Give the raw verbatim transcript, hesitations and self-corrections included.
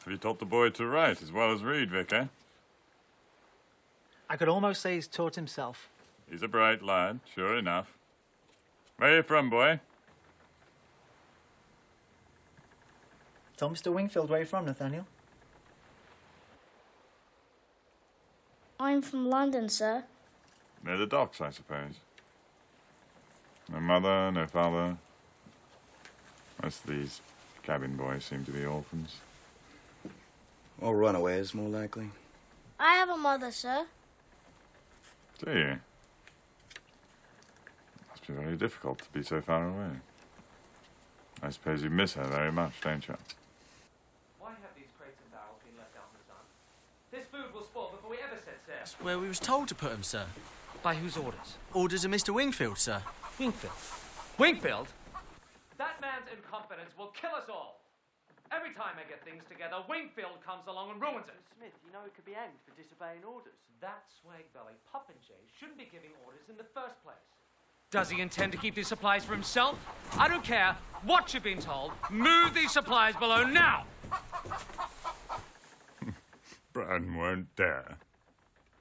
Have you taught the boy to write as well as read, Vicar? I could almost say he's taught himself. He's a bright lad, sure enough. Where are you from, boy? Tell Mister Wingfield where you're from, Nathaniel. I'm from London, sir. Near the docks, I suppose. No mother, no father. Most of these cabin boys seem to be orphans. Or runaways, more likely. I have a mother, sir. Do you? Must be very difficult to be so far away. I suppose you miss her very much, don't you? Why have these crates and barrels been left out in the sun? This food will spoil before we ever set sail. That's where we was told to put them, sir. By whose orders? Orders of Mister Wingfield, sir. Wingfield. Wingfield? That man's incompetence will kill us all. Every time I get things together, Wingfield comes along and ruins it. Smith, you know it could be hanged for disobeying orders. That swag belly Popinjay shouldn't be giving orders in the first place. Does he intend to keep these supplies for himself? I don't care what you've been told. Move these supplies below now! Brown won't dare.